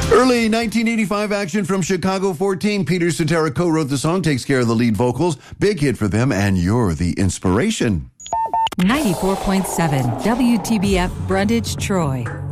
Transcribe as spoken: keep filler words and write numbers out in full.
Early nineteen eighty-five action from Chicago fourteen. Peter Cetera co-wrote the song, takes care of the lead vocals. Big hit for them, and You're the Inspiration. ninety-four point seven W T B F Brundage, Troy.